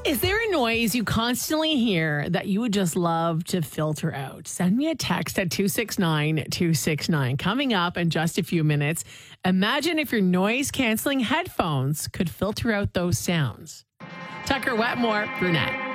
Is there a noise you constantly hear that you would just love to filter out? Send me a text at 269-269. Coming up in just a few minutes, imagine if your noise-canceling headphones could filter out those sounds. Tucker Wetmore, Brunette.